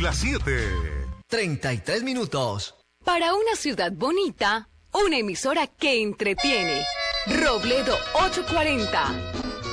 las 7. 33 minutos. Para una ciudad bonita, una emisora que entretiene. Robledo 840.